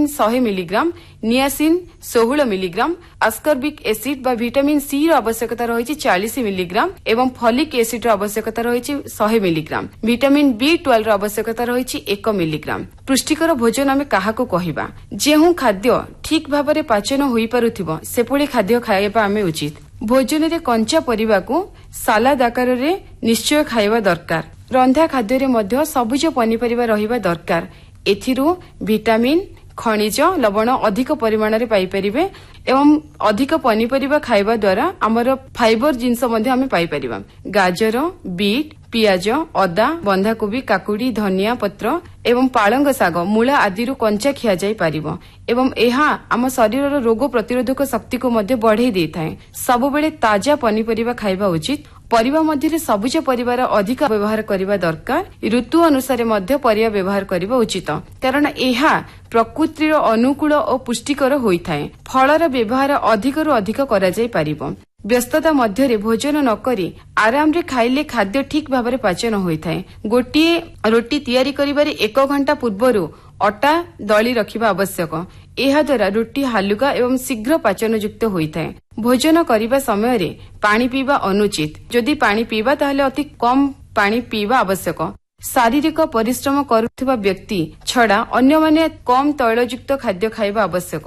ଭିटामिन 100 milligram, niacin 16 milligram, अस्कर्बिक acid बा vitamin C रो आवश्यकता रही 40 मिलीग्राम एवं फॉलिक एसिड रो आवश्यकता रही 100 मिलीग्राम, विटामिन B12 रो आवश्यकता रही 1 मिलीग्राम। पुष्टिकर भोजन आमे काहाको कहिबा? जेहु खाद्य ठीक भाबरे पाचन होई पारुथिबो सेपळे खाद्य खाइबा आमे उचित। भोजन रे कंचा परिबा को सालाद आकार रे निश्चय खाइबा दरकार। रंधा खाद्य रे मध्य सबुज पनिपरिबा रहिबा दरकार। एथिरु विटामिन, खनिज, लवण अधिक परिमाण रे पाई परिबे एवं अधिक पनिपरिबा खाइबा द्वारा हमर फाइबर जिंस मध्ये आमे पाई परिबा। गाजर, बीट, पियाज, अदा, बंधाकोबी, काकुड़ी, धनिया पत्र एवं पालंग साग, मूला आदि कंचा खिया जाई पारिबो एवं एहा आम शरीर रोग प्रतिरोधक शक्ति को मध्य बढ़ाई देइथाय। सब बेले ताजा पनिपरिबा खाइबा उचित। परिबा मध्य सबुज परिबार अधिक व्यवहार करिबा दरकार। ऋतु अनुसार मध्य परिबा व्यवहार करिबा उचित, कारण एहा प्रकृतिर अनुकूल और पुष्टिकर होइथाय। फलर व्यवहार अधिकरु अधिक करा जाई पारिबो। व्यस्तता मध्य भोजन नकरी आराम रे खाइले खाद्य ठीक भाबरे पाचन होइथाय। गोटिए रोटी तैयारी करिबारे 1 घंटा पूर्वरु अटा दली रखिबा आवश्यक। एहा द्वारा रोटी हालुका एवं शीघ्र पाचन युक्त होइथाय। भोजन करिबा समय रे पानी पीबा अनुचित। जदि पानी पीबा ताहले अति कम पानी पीबा आवश्यक। शारीरिक परिश्रम करुथिबा व्यक्ति छडा अन्य माने कम तैलयुक्त खाद्य खाइबा आवश्यक।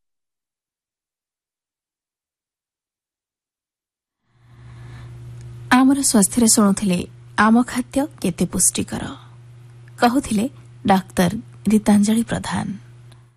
आमर स्वास्थ्य शुणुले आम खाद्य केते पुष्टिकर कहूथिले डाक्टर गीतांजलि प्रधान।